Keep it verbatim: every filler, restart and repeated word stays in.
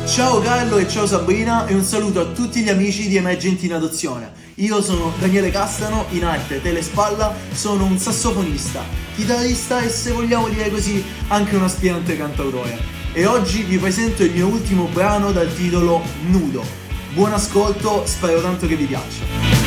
Ciao Carlo e ciao Sabrina e un saluto a tutti gli amici di Emergenti in Adozione. Io sono Daniele Castano, in arte telespalla, sono un sassofonista, chitarrista e, se vogliamo dire così, anche un aspirante cantautore. E oggi vi presento il mio ultimo brano dal titolo Nudo. Buon ascolto, spero tanto che vi piaccia.